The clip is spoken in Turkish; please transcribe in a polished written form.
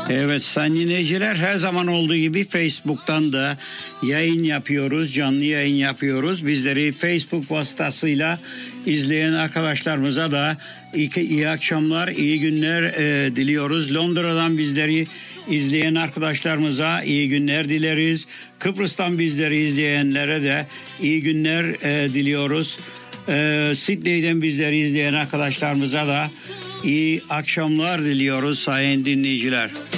Evet sayın dinleyiciler, her zaman olduğu gibi Facebook'tan da yayın yapıyoruz, canlı yayın yapıyoruz. Bizleri Facebook vasıtasıyla izleyen arkadaşlarımıza da iyi akşamlar, iyi günler diliyoruz. Londra'dan bizleri izleyen arkadaşlarımıza iyi günler dileriz. Kıbrıs'tan bizleri izleyenlere de iyi günler diliyoruz. Sydney'den bizleri izleyen arkadaşlarımıza da iyi akşamlar diliyoruz sayın dinleyiciler.